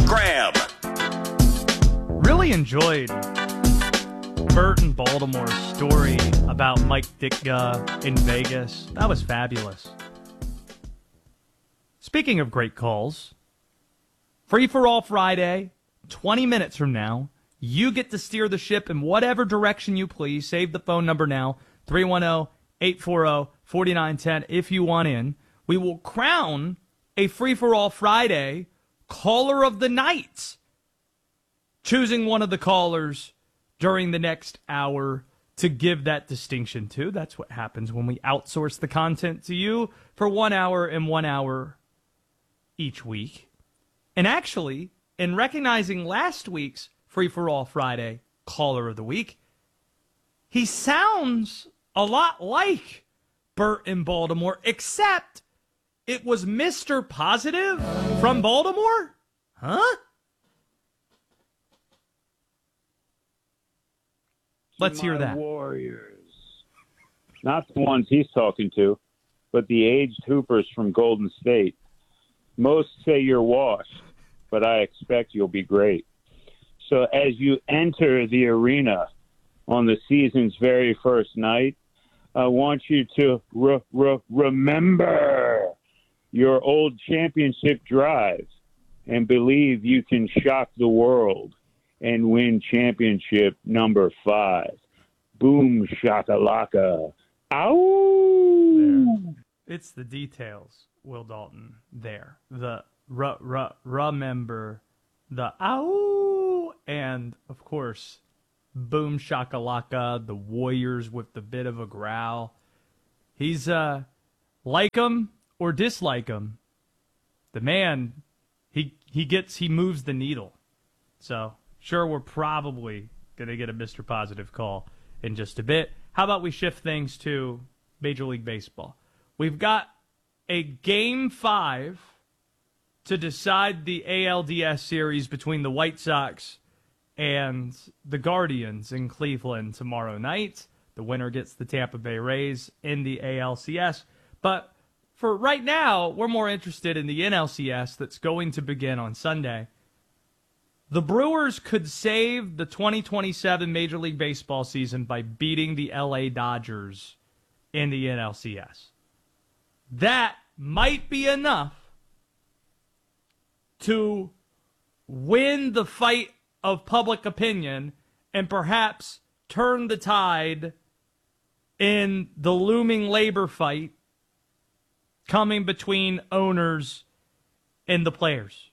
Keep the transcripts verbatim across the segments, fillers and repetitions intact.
Graham. Really enjoyed Bert in Baltimore's story about Mike Ditka in Vegas. That was fabulous. Speaking of great calls, Free for All Friday, twenty minutes from now, you get to steer the ship in whatever direction you please. Save the phone number now, three one zero, eight four zero, four nine one zero if you want in. We will crown a Free for All Friday caller of the night, choosing one of the callers during the next hour to give that distinction to. That's what happens when we outsource the content to you for one hour and one hour each week. And actually, in recognizing last week's Free-for-All Friday Caller of the Week, he sounds a lot like Bert in Baltimore, except it was Mister Positive from Baltimore? Huh? Let's hear that. Warriors. Not the ones he's talking to, but the aged hoopers from Golden State. Most say you're washed, but I expect you'll be great. So as you enter the arena on the season's very first night, I want you to re- re- remember your old championship drive and believe you can shock the world and win championship number five. Boom shakalaka. Ow! There. It's the details, Will Dalton, there. The r- r- remember, the ow, and, of course, boom shakalaka, the Warriors with the bit of a growl. He's, uh, like him or dislike him, the man, he he gets, he moves the needle. So, sure, we're probably going to get a Mister Positive call in just a bit. How about we shift things to Major League Baseball? We've got a Game five to decide the A L D S series between the White Sox and the Guardians in Cleveland tomorrow night. The winner gets the Tampa Bay Rays in the A L C S. But for right now, we're more interested in the N L C S that's going to begin on Sunday. The Brewers could save the twenty twenty-seven Major League Baseball season by beating the L A Dodgers in the N L C S. That might be enough to win the fight of public opinion and perhaps turn the tide in the looming labor fight coming between owners and the players.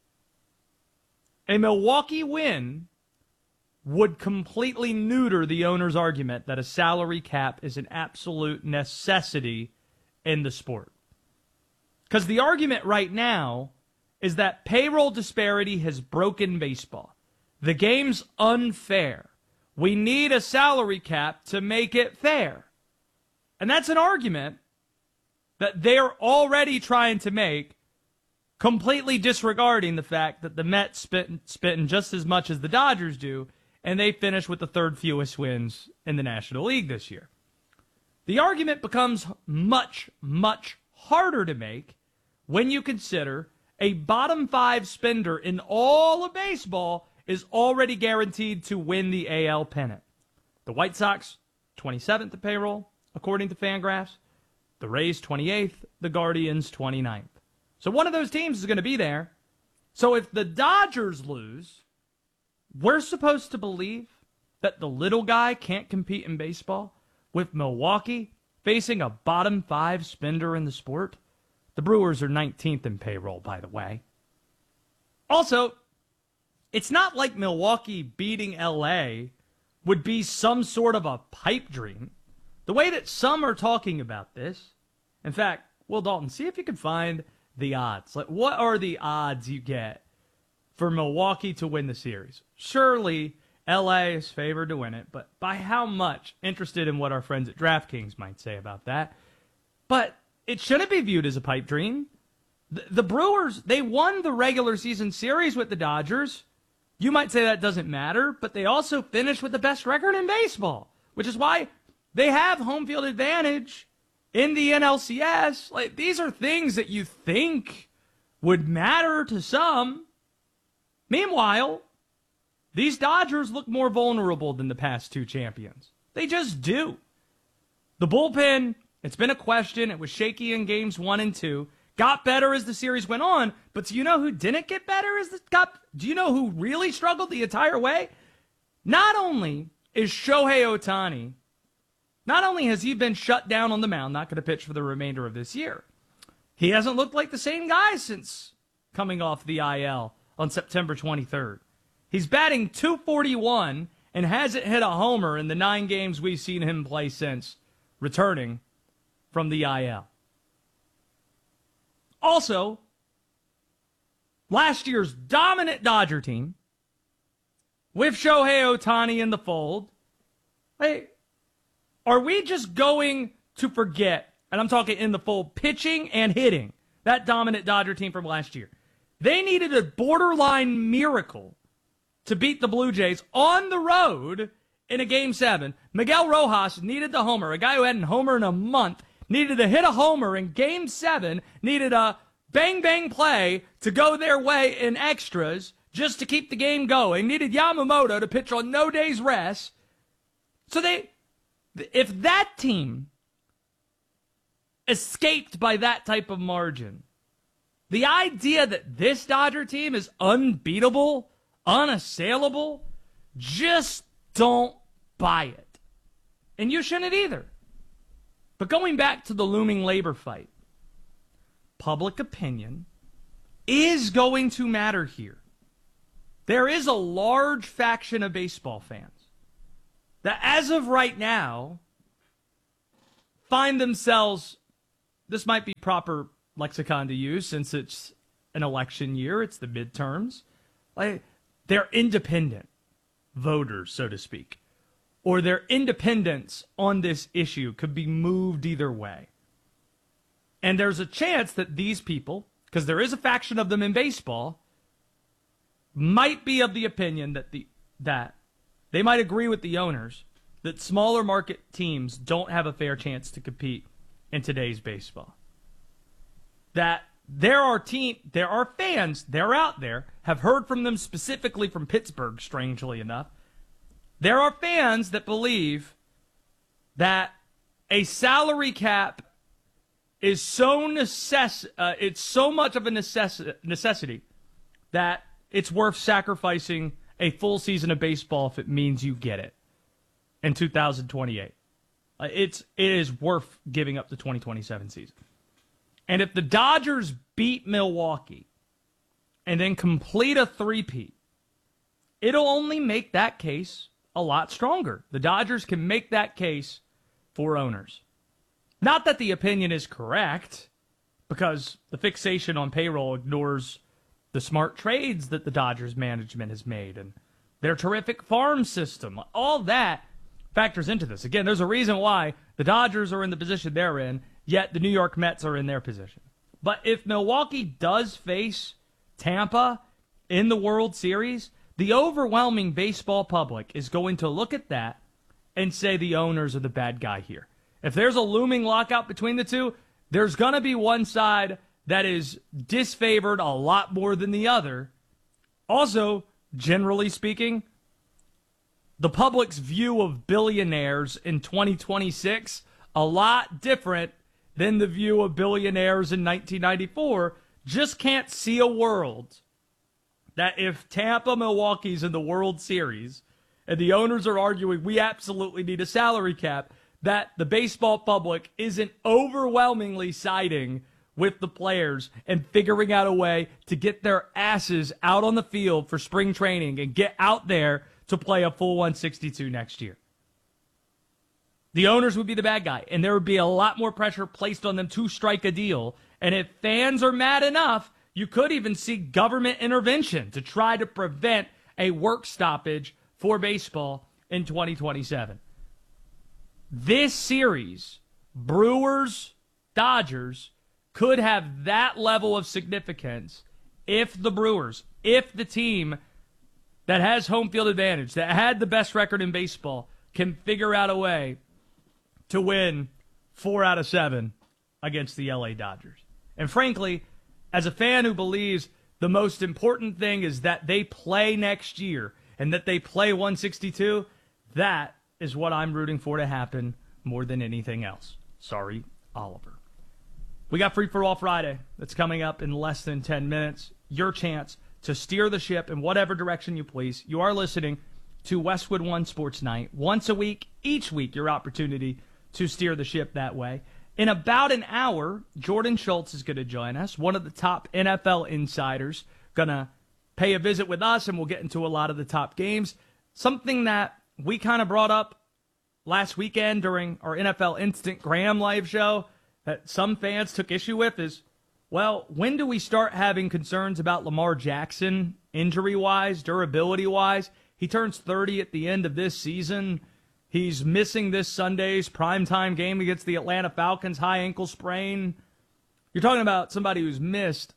A Milwaukee win would completely neuter the owner's argument that a salary cap is an absolute necessity in the sport. Because the argument right now is that payroll disparity has broken baseball. The game's unfair. We need a salary cap to make it fair. And that's an argument that they're already trying to make, completely disregarding the fact that the Mets spit, spitting just as much as the Dodgers do, and they finish with the third fewest wins in the National League this year. The argument becomes much, much harder to make when you consider a bottom five spender in all of baseball is already guaranteed to win the A L pennant. The White Sox, twenty-seventh in payroll, according to Fangraphs. The Rays, twenty-eighth. The Guardians, twenty-ninth. So one of those teams is going to be there. So if the Dodgers lose, we're supposed to believe that the little guy can't compete in baseball with Milwaukee facing a bottom five spender in the sport. The Brewers are nineteenth in payroll, by the way. Also, it's not like Milwaukee beating L A would be some sort of a pipe dream. The way that some are talking about this, in fact, Will Dalton, see if you can find the odds. Like, what are the odds you get for Milwaukee to win the series? Surely L A is favored to win it, but by how much? Interested in what our friends at DraftKings might say about that. But it shouldn't be viewed as a pipe dream. The, the Brewers, they won the regular season series with the Dodgers. You might say that doesn't matter, but they also finished with the best record in baseball, which is why they have home field advantage in the N L C S. Like, these are things that you think would matter to some. Meanwhile, these Dodgers look more vulnerable than the past two champions. They just do. The bullpen, it's been a question. It was shaky in games one and two. Got better as the series went on, but do you know who didn't get better as the got? Do you know who really struggled the entire way? Not only is Shohei Ohtani, not only has he been shut down on the mound, not going to pitch for the remainder of this year, he hasn't looked like the same guy since coming off the I L on September twenty-third. He's batting two forty-one and hasn't hit a homer in the nine games we've seen him play since returning from the I L. Also, last year's dominant Dodger team, with Shohei Ohtani in the fold, hey, are we just going to forget, and I'm talking in the fold, pitching and hitting, that dominant Dodger team from last year? They needed a borderline miracle to beat the Blue Jays on the road in a Game seven. Miguel Rojas needed the homer, a guy who hadn't homered in a month, needed to hit a homer in Game seven, needed a bang-bang play to go their way in extras just to keep the game going, needed Yamamoto to pitch on no day's rest. So they, if that team escaped by that type of margin, the idea that this Dodger team is unbeatable, unassailable, just don't buy it. And you shouldn't either. But going back to the looming labor fight, public opinion is going to matter here. There is a large faction of baseball fans that, as of right now, find themselves, this might be proper lexicon to use since it's an election year, it's the midterms, like, they're independent voters, so to speak. Or their independence on this issue could be moved either way. And there's a chance that these people, because there is a faction of them in baseball, might be of the opinion that the that they might agree with the owners that smaller market teams don't have a fair chance to compete in today's baseball. That there are team, there are fans, they're out there, have heard from them specifically from Pittsburgh, strangely enough. There are fans that believe that a salary cap is so necess- uh, it's so much of a necess- necessity that it's worth sacrificing a full season of baseball if it means you get it in two thousand twenty-eight. Uh, it's it is worth giving up the twenty twenty-seven season. And if the Dodgers beat Milwaukee and then complete a three-peat, it'll only make that case a lot stronger. The Dodgers can make that case for owners. Not that the opinion is correct, because the fixation on payroll ignores the smart trades that the Dodgers management has made and their terrific farm system. All that factors into this. Again, there's a reason why the Dodgers are in the position they're in, yet the New York Mets are in their position. But if Milwaukee does face Tampa in the World Series, the overwhelming baseball public is going to look at that and say the owners are the bad guy here. If there's a looming lockout between the two, there's going to be one side that is disfavored a lot more than the other. Also, generally speaking, the public's view of billionaires in twenty twenty-six, a lot different than the view of billionaires in nineteen ninety-four. Just can't see a world that if Tampa, Milwaukee's in the World Series and the owners are arguing we absolutely need a salary cap, that the baseball public isn't overwhelmingly siding with the players and figuring out a way to get their asses out on the field for spring training and get out there to play a full one sixty-two next year. The owners would be the bad guy, and there would be a lot more pressure placed on them to strike a deal. And if fans are mad enough, you could even see government intervention to try to prevent a work stoppage for baseball in twenty twenty-seven. This series, Brewers, Dodgers, could have that level of significance if the Brewers, if the team that has home field advantage, that had the best record in baseball, can figure out a way to win four out of seven against the L A Dodgers. And frankly, as a fan who believes The most important thing is that they play next year and that they play one sixty-two. That is what I'm rooting for to happen more than anything else. Sorry, Oliver. We got Free for All Friday that's coming up in less than ten minutes. Your chance to steer the ship in whatever direction you please. You are listening to Westwood One Sports Night. Once a week, each week, your opportunity to steer the ship that way. In about an hour, Jordan Schultz is going to join us, one of the top N F L insiders, going to pay a visit with us, and we'll get into a lot of the top games. Something that we kind of brought up last weekend during our N F L Instagram live show that some fans took issue with is, well, when do we start having concerns about Lamar Jackson injury-wise, durability-wise? He turns thirty at the end of this season. He's missing this Sunday's primetime game against the Atlanta Falcons, high ankle sprain. You're talking about somebody who's missed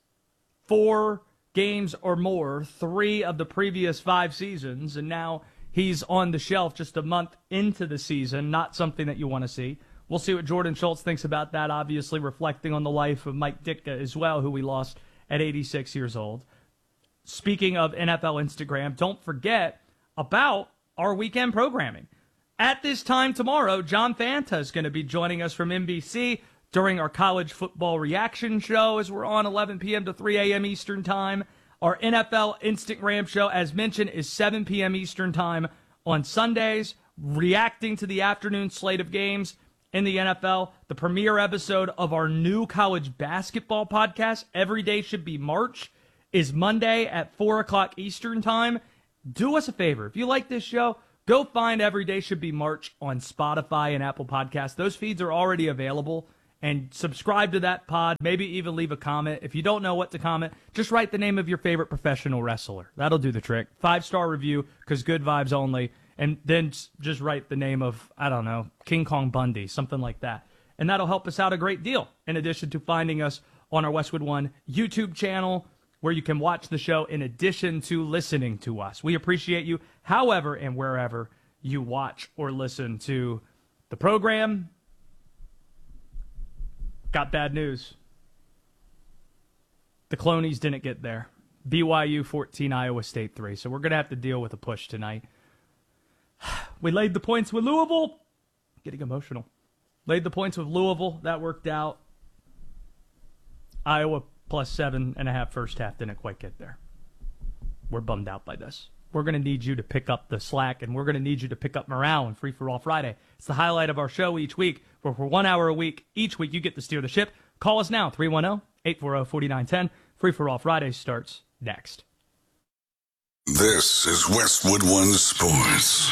four games or more, three of the previous five seasons, and now he's on the shelf just a month into the season, not something that you want to see. We'll see what Jordan Schultz thinks about that, obviously reflecting on the life of Mike Ditka as well, who we lost at eighty-six years old. Speaking of N F L Instagram, don't forget about our weekend programming. At this time tomorrow, John Fanta is going to be joining us from N B C during our college football reaction show as we're on eleven p.m. to three a.m. Eastern Time. Our N F L Instagram show, as mentioned, is seven p.m. Eastern Time on Sundays, reacting to the afternoon slate of games in the N F L. The premiere episode of our new college basketball podcast, Every Day Should Be March, is Monday at four o'clock Eastern Time. Do us a favor. If you like this show, go find Every Day Should Be March on Spotify and Apple Podcasts. Those feeds are already available. And subscribe to that pod. Maybe even leave a comment. If you don't know what to comment, just write the name of your favorite professional wrestler. That'll do the trick. Five-star review, because good vibes only. And then just write the name of, I don't know, King Kong Bundy, something like that. And that'll help us out a great deal, in addition to finding us on our Westwood One YouTube channel, where you can watch the show in addition to listening to us. We appreciate you however and wherever you watch or listen to the program. Got bad news. The Clonies didn't get there. B Y U fourteen, Iowa State three. So we're going to have to deal with a push tonight. We laid the points with Louisville. Getting emotional. Laid the points with Louisville. That worked out. Iowa plus seven and a half first half didn't quite get there. We're bummed out by this. We're going to need you to pick up the slack, and we're going to need you to pick up morale and Free for All Friday. It's the highlight of our show each week, where for one hour a week, each week you get to steer the ship. Call us now, three one zero, eight four zero, four nine one zero. Free for All Friday starts next. This is Westwood One Sports.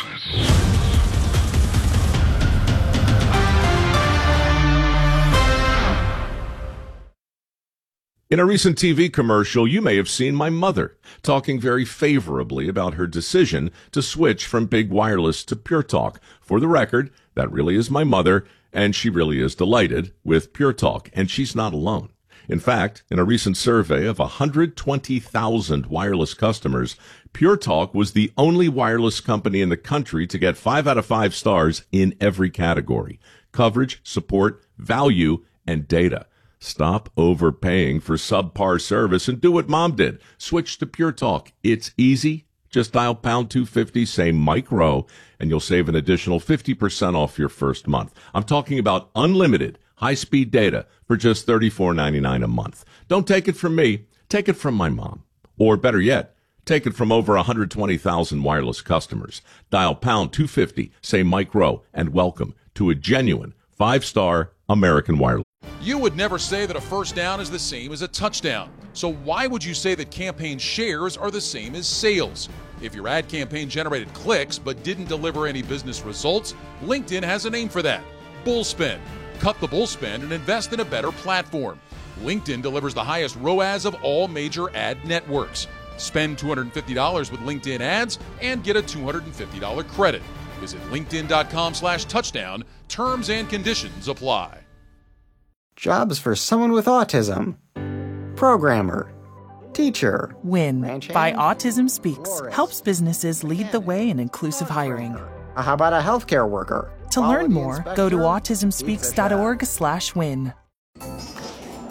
In a recent T V commercial, you may have seen my mother talking very favorably about her decision to switch from Big Wireless to Pure Talk. For the record, that really is my mother, and she really is delighted with Pure Talk, and she's not alone. In fact, in a recent survey of one hundred twenty thousand wireless customers, Pure Talk was the only wireless company in the country to get five out of five stars in every category: coverage, support, value, and data. Stop overpaying for subpar service and do what Mom did. Switch to Pure Talk. It's easy. Just dial pound two fifty, say Mike Rowe, and you'll save an additional fifty percent off your first month. I'm talking about unlimited high-speed data for just thirty-four ninety-nine a month. Don't take it from me. Take it from my mom. Or better yet, take it from over one hundred twenty thousand wireless customers. Dial pound two fifty, say Mike Rowe, and welcome to a genuine five-star American wireless. You would never say that a first down is the same as a touchdown. So why would you say that campaign shares are the same as sales? If your ad campaign generated clicks but didn't deliver any business results, LinkedIn has a name for that: Bullspend. Cut the bullspend and invest in a better platform. LinkedIn delivers the highest R O A S of all major ad networks. Spend two hundred fifty dollars with LinkedIn ads and get a two hundred fifty dollars credit. Visit linkedin.com slash touchdown. Terms and conditions apply. Jobs for someone with autism. Programmer. Teacher. WIN Ranch by hand, Autism Speaks florist, helps businesses lead the way in inclusive hiring. Uh, How about a healthcare worker? To learn Quality more, go to inspector, autism speaks dot org slash win.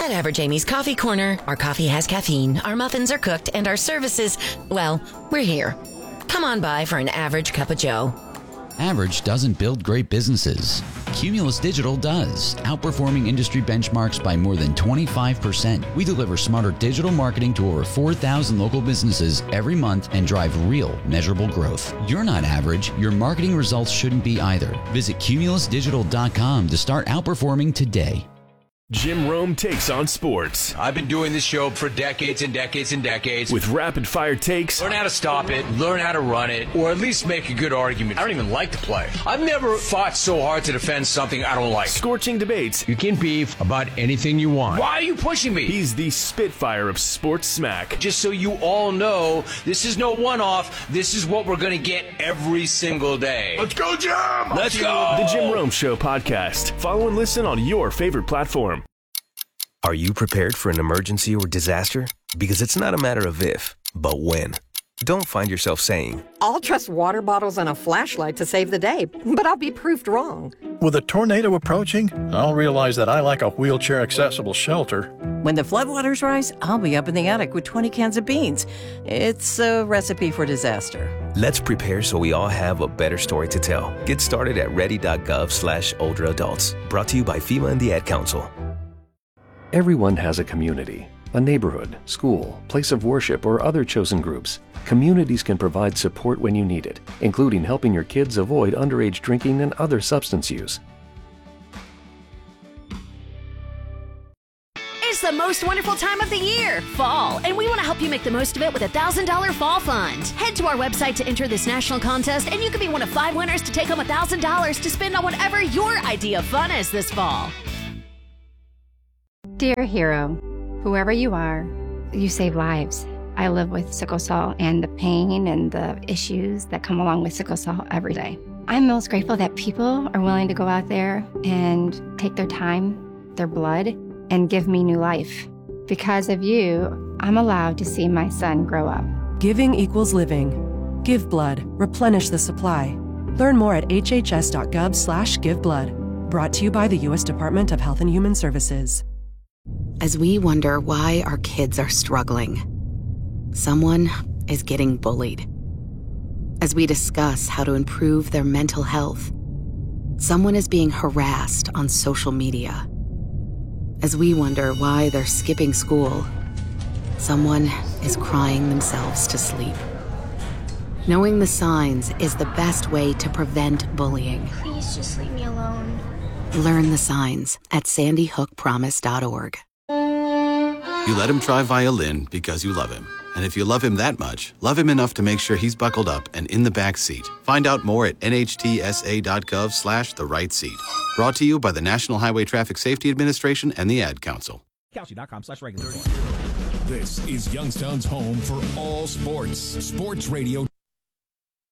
At Average Amy's Coffee Corner, our coffee has caffeine, our muffins are cooked, and our services, well, we're here. Come on by for an average cup of joe. Average doesn't build great businesses. Cumulus Digital does, outperforming industry benchmarks by more than twenty-five percent. We deliver smarter digital marketing to over four thousand local businesses every month and drive real, measurable growth. You're not average. Your marketing results shouldn't be either. Visit cumulus digital dot com to start outperforming today. Jim Rome takes on sports. I've been doing this show for decades and decades and decades. With rapid-fire takes. Learn how to stop it, learn how to run it, or at least make a good argument. I don't even like to play. I've never fought so hard to defend something I don't like. Scorching debates. You can beef about anything you want. Why are you pushing me? He's the Spitfire of sports smack. Just so you all know, this is no one-off. This is what we're going to get every single day. Let's go, Jim! Let's go! The Jim Rome Show podcast. Follow and listen on your favorite platform. Are you prepared for an emergency or disaster? Because it's not a matter of if, but when. Don't find yourself saying, I'll trust water bottles and a flashlight to save the day, but I'll be proved wrong. With a tornado approaching, I'll realize that I like a wheelchair-accessible shelter. When the floodwaters rise, I'll be up in the attic with twenty cans of beans. It's a recipe for disaster. Let's prepare so we all have a better story to tell. Get started at ready.gov slash older adults. Brought to you by FEMA and the Ad Council. Everyone has a community, a neighborhood, school, place of worship, or other chosen groups. Communities can provide support when you need it, including helping your kids avoid underage drinking and other substance use. It's the most wonderful time of the year, fall, and we want to help you make the most of it with a one thousand dollars Fall Fund. Head to our website to enter this national contest, and you could be one of five winners to take home one thousand dollars to spend on whatever your idea of fun is this fall. Dear hero, whoever you are, you save lives. I live with sickle cell and the pain and the issues that come along with sickle cell every day. I'm most grateful that people are willing to go out there and take their time, their blood, and give me new life. Because of you, I'm allowed to see my son grow up. Giving equals living. Give blood. Replenish the supply. Learn more at hhs.gov slash give blood. Brought to you by the U S Department of Health and Human Services. As we wonder why our kids are struggling, someone is getting bullied. As we discuss how to improve their mental health, someone is being harassed on social media. As we wonder why they're skipping school, someone is crying themselves to sleep. Knowing the signs is the best way to prevent bullying. Please just leave me alone. Learn the signs at sandy hook promise dot org. You let him try violin because you love him. And if you love him that much, love him enough to make sure he's buckled up and in the back seat. Find out more at nhtsa.gov slash the right seat. Brought to you by the National Highway Traffic Safety Administration and the Ad Council. Calci.com slash regular. This is Youngstown's home for all sports. Sports Radio.